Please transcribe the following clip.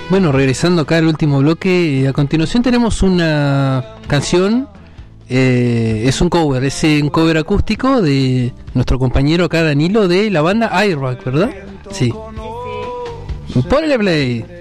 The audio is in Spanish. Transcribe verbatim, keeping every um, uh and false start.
Bueno, regresando acá al último bloque, a continuación tenemos una canción, eh, es un cover, es un cover acústico de nuestro compañero acá Danilo de la banda Airbag, ¿verdad? Sí. Ponle play.